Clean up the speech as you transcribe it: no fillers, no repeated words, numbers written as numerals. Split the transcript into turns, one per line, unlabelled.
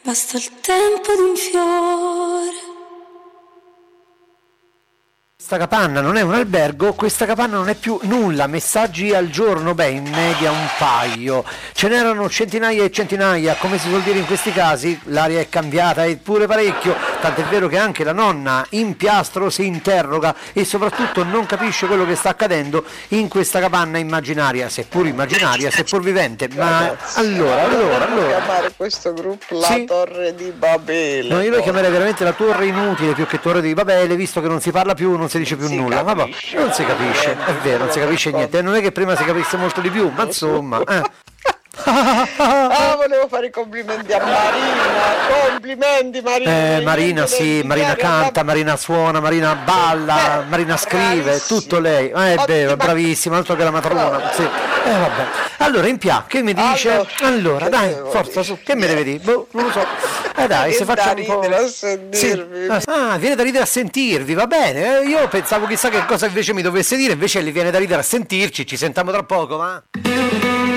Basta il tempo di un fiore.
Questa capanna non è un albergo, questa capanna non è più nulla, messaggi al giorno, beh in media un paio, ce n'erano centinaia e centinaia, come si suol dire in questi casi, l'aria è cambiata e pure parecchio, tant'è vero che anche la nonna in piastro si interroga e soprattutto non capisce quello che sta accadendo in questa capanna immaginaria, seppur vivente, ma
Ragazzi,
allora.
chiamare questo gruppo la
Sì?
Torre di Babele.
No, io lo chiamerei veramente la torre inutile più che torre di Babele, visto che non si parla più, non si dice più
Si
nulla. Ma boh,
capisce
non si capisce,
niente,
è vero, non si capisce niente. Non è che prima si capisse molto di più, ma insomma.
Volevo fare i complimenti a Marina. Complimenti Marina.
Marina sì, Marina canta, Marina suona, Marina balla, Marina scrive,
bravissima.
tutto lei. È vero,
Ottima.
bravissima, altro che la matrona. Sì. Vabbè. Allora, in pià, che mi dice? Allora,
che
dai,
devo
forza
dire?
su, che mi deve dire? Boh, non lo so. Dai,
Che
se faccia
da
un po'.
ridere a sentirvi.
Sì. Viene da ridere a sentirvi, va bene. Io pensavo chissà che cosa invece mi dovesse dire, invece gli viene da ridere a sentirci, ci sentiamo tra poco, va?